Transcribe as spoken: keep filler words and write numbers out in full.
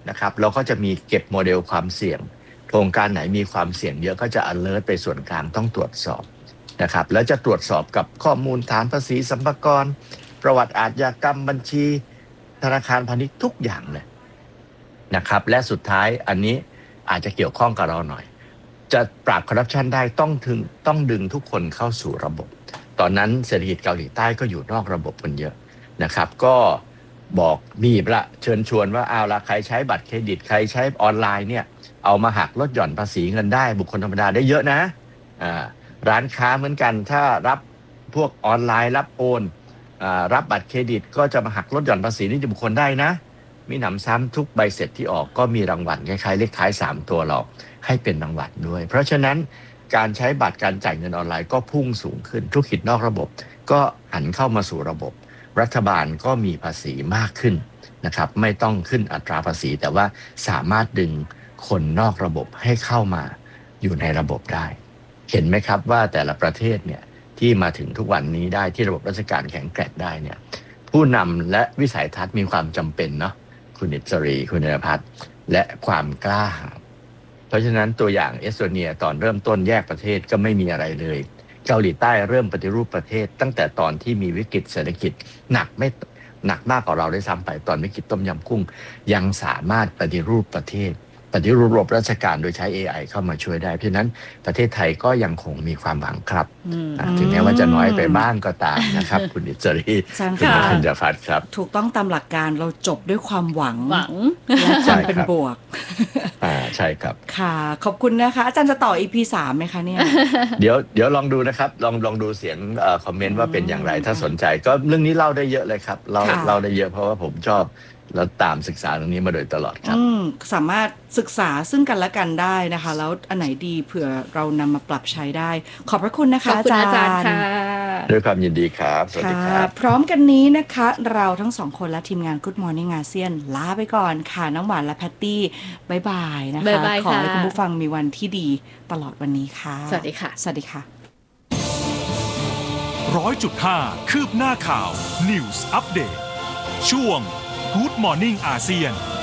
นะครับเราก็จะมีเก็บโมเดลความเสี่ยงโครงการไหนมีความเสี่ยงเยอะก็จะ alert ไปส่วนกลางต้องตรวจสอบนะครับแล้วจะตรวจสอบกับข้อมูลฐานภาษีสรรพากรประวัติอาชญากรรมบัญชีธนาคารพาณิชย์ทุกอย่างเลยนะครับและสุดท้ายอันนี้อาจจะเกี่ยวข้องกับเราหน่อยจะปราบคอร์รัปชันได้ต้องถึงต้องดึงทุกคนเข้าสู่ระบบตอนนั้นเศรษฐกิจเกาหลีใต้ก็อยู่นอกระบบกันเยอะนะครับก็บอกบีบละเชิญชวนว่าเอาละใครใช้บัตรเครดิตใครใช้ออนไลน์เนี่ยเอามาหักลดหย่อนภาษีเงินได้บุคคลธรรมดาได้เยอะนะอ่าร้านค้าเหมือนกันถ้ารับพวกออนไลน์รับโอนอ่ารับบัตรเครดิตก็จะมาหักลดหย่อนภาษีนิติบุคคลได้นะมีหนำซ้ำทุกใบเสร็จที่ออกก็มีรางวัลคล้ายๆเลขท้ายสามตัวหรอกให้เป็นรางวัลด้วยเพราะฉะนั้นการใช้บัตรการจ่ายเงินออนไลน์ก็พุ่งสูงขึ้นธุรกิจนอกระบบก็หันเข้ามาสู่ระบบรัฐบาลก็มีภาษีมากขึ้นนะครับไม่ต้องขึ้นอัตราภาษีแต่ว่าสามารถดึงคนนอกระบบให้เข้ามาอยู่ในระบบได้เห็นไหมครับว่าแต่ละประเทศเนี่ยที่มาถึงทุกวันนี้ได้ที่ระบบราชการแข็งแกร่งได้เนี่ยผู้นำและวิสัยทัศน์มีความจำเป็นเนาะคุณอิสรีคุณนรพัฒน์และความกล้าหาญเพราะฉะนั้นตัวอย่างเอสโตเนียตอนเริ่มต้นแยกประเทศก็ไม่มีอะไรเลยเกาหลีใต้เริ่มปฏิรูปประเทศตั้งแต่ตอนที่มีวิกฤตเศรษฐกิจหนักไม่หนักมากกว่าเราได้ซ้ำไปตอนวิกฤตต้มยำกุ้งยังสามารถปฏิรูปประเทศปฏิรูประบบราชการโดยใช้ เอ ไอ เข้ามาช่วยได้เพราะฉะนั้นประเทศไทยก็ยังคงมีความหวังครับถึงแม้ว่าจะน้อยไปบ้างก็ตามนะครับคุณอิสรีคุณธัญพัฒน์ครับถูกต้องตามหลักการเราจบด้วยความหวังหวังและความเป็นบวกอ่าใช่ครับค่ะขอบคุณนะคะอาจารย์จะต่อ อี พี สามไหมคะเนี่ยเดี๋ยวเดี๋ยวลองดูนะครับลองลองดูเสียงเอ่อคอมเมนต์ว่าเป็นอย่างไรถ้าสนใจก็เรื่องนี้เล่าได้เยอะเลยครับเล่าเล่าได้เยอะเพราะว่าผมชอบแล้วตามศึกษาตรงนี้มาโดยตลอดครับสามารถศึกษาซึ่งกันและกันได้นะคะแล้วอันไหนดีเผื่อเรานำมาปรับใช้ได้ขอบพระคุณนะคะอาจารย์ค่ะด้วยความยินดีครับสวัสดีครับพร้อมกันนี้นะคะเราทั้งสองคนและทีมงาน Good Morning อาเซียนลาไปก่อนค่ะน้ำหวานและแพตตี้บ๊ายบายนะคะขอให้คุณผู้ฟังมีวันที่ดีตลอดวันนี้ค่ะสวัสดีค่ะสวัสดีค่ะร้อยจุดห้าคืบหน้าข่าว News Update ช่วงGood Morning อาเซียน